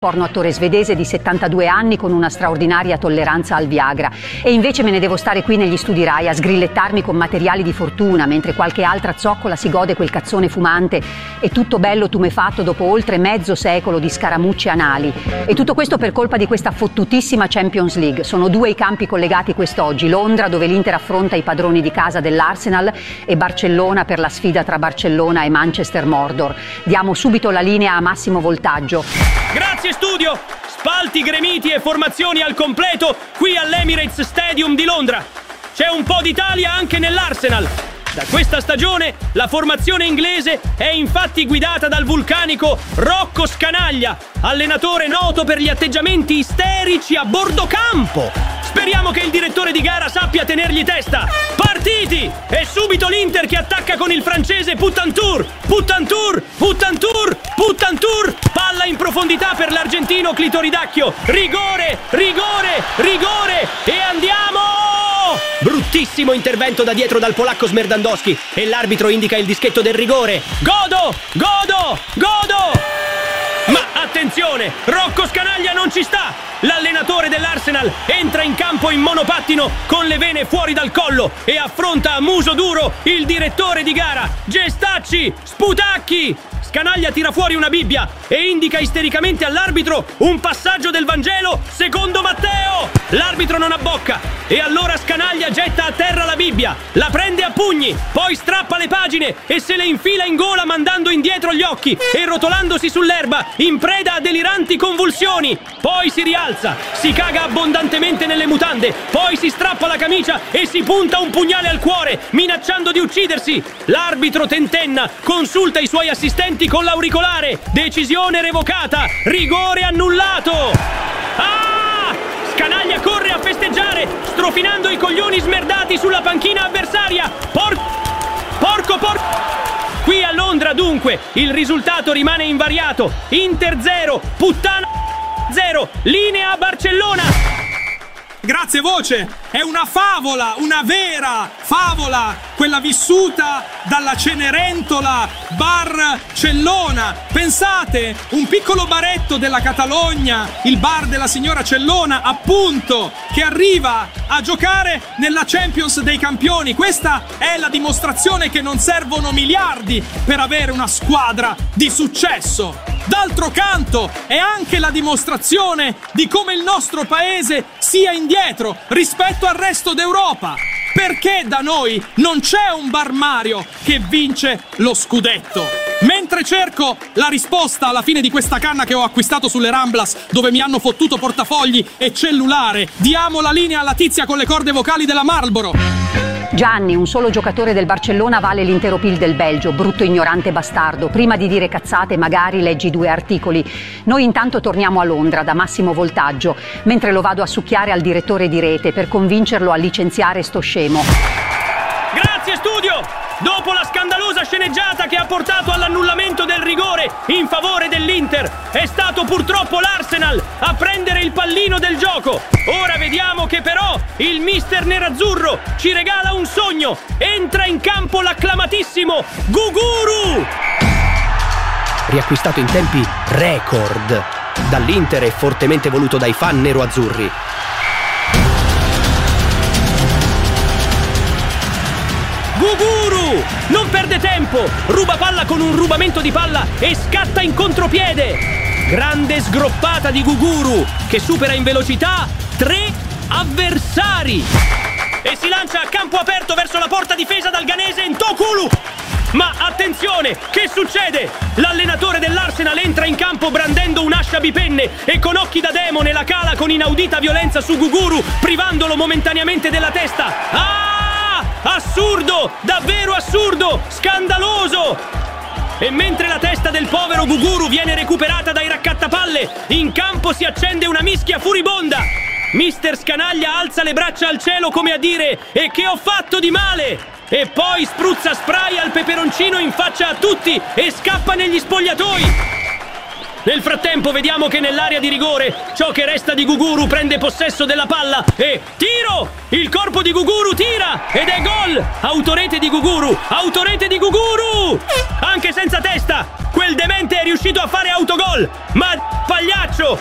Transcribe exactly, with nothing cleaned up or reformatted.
porno attore svedese di settantadue anni con una straordinaria tolleranza al Viagra, e invece me ne devo stare qui negli studi Rai a sgrillettarmi con materiali di fortuna mentre qualche altra zoccola si gode quel cazzone fumante e tutto bello tumefatto dopo oltre mezzo secolo di scaramucce anali. E tutto questo per colpa di questa fottutissima Champions League. Sono due i campi collegati quest'oggi: Londra, dove l'Inter affronta i padroni di casa dell'Arsenal, e Barcellona per la sfida tra Barcellona e Manchester Mordor. Diamo subito la linea a massimo voltaggio. Grazie studio! Spalti gremiti e formazioni al completo qui all'Emirates Stadium di Londra. C'è un po' d'Italia anche nell'Arsenal. Da questa stagione la formazione inglese è infatti guidata dal vulcanico Rocco Scanaglia, allenatore noto per gli atteggiamenti isterici a bordo campo. Speriamo che il direttore di gara sappia tenergli testa. Partiti! E subito l'Inter che attacca con il francese Putantour. Putantour, Putantour, Putantour. Palla in profondità per l'argentino Clitoridacchio. Rigore, rigore, rigore. E andiamo! Bruttissimo intervento da dietro dal polacco Smerdandowski. E l'arbitro indica il dischetto del rigore. Godo, godo, godo! Ma attenzione, Rocco Scanaglia non ci sta! L'allenatore dell'Arsenal entra in campo in monopattino con le vene fuori dal collo e affronta a muso duro il direttore di gara, Gestacci, Sputacchi! Scanaglia tira fuori una Bibbia e indica istericamente all'arbitro un passaggio del Vangelo secondo Matteo! L'arbitro non abbocca e allora Scanaglia getta a terra la Bibbia, la prende a pugni, poi strappa le pagine e se le infila in gola mandando indietro gli occhi e rotolandosi sull'erba in preda a deliranti convulsioni. Poi si rialza, si caga abbondantemente nelle mutande, poi si strappa la camicia e si punta un pugnale al cuore, minacciando di uccidersi. L'arbitro tentenna, consulta i suoi assistenti con l'auricolare. Decisione revocata, rigore annullato. Ah! Scanaglia corre a festeggiare, strofinando i coglioni smerdati sulla panchina avversaria. Por... Porco porco... Qui a Londra, dunque, il risultato rimane invariato. Inter zero, puttana zero, linea a Barcellona. Grazie voce, è una favola, una vera favola, quella vissuta dalla Cenerentola Barcellona. Pensate, un piccolo baretto della Catalogna, il bar della signora Cellona, appunto, che arriva a giocare nella Champions dei campioni. Questa è la dimostrazione che non servono miliardi per avere una squadra di successo. D'altro canto, è anche la dimostrazione di come il nostro paese sia indietro rispetto al resto d'Europa. Perché da noi non c'è un Bar Mario che vince lo scudetto? Mentre cerco la risposta alla fine di questa canna che ho acquistato sulle Ramblas, dove mi hanno fottuto portafogli e cellulare, diamo la linea alla tizia con le corde vocali della Marlboro. Gianni, un solo giocatore del Barcellona vale l'intero P I L del Belgio, brutto ignorante bastardo. Prima di dire cazzate magari leggi due articoli. Noi intanto torniamo a Londra da Massimo Voltaggio, mentre lo vado a succhiare al direttore di rete per convincerlo a licenziare sto scemo. Grazie studio! Dopo la scandalosa sceneggiata che ha portato all'annullamento del rigore in favore dell'Inter, è stato purtroppo l'Arsenal a prendere il pallino del gioco. Ora vediamo che però il mister nerazzurro ci regala un sogno. Entra in campo l'acclamatissimo Guguru! Riacquistato in tempi record dall'Inter e fortemente voluto dai fan nero-azzurri. Guguru! Non perde tempo! Ruba palla con un rubamento di palla e scatta in contropiede! Grande sgroppata di Guguru che supera in velocità tre avversari! E si lancia a campo aperto verso la porta difesa dal ghanese Ntokulu! Ma attenzione! Che succede? L'allenatore dell'Arsenal entra in campo brandendo un'ascia bipenne e con occhi da demone la cala con inaudita violenza su Guguru, privandolo momentaneamente della testa. Ah! Assurdo! Davvero assurdo! Scandaloso! E mentre la testa del povero Guguru viene recuperata dai raccattapalle, in campo si accende una mischia furibonda. Mister Scanaglia alza le braccia al cielo come a dire: e che ho fatto di male? E poi spruzza spray al peperoncino in faccia a tutti e scappa negli spogliatoi. Nel frattempo vediamo che nell'area di rigore ciò che resta di Guguru prende possesso della palla e tiro! Il corpo di Guguru tira ed è gol! Autorete di Guguru! Autorete di Guguru! Anche senza testa! Quel demente è riuscito a fare autogol! Ma pagliaccio!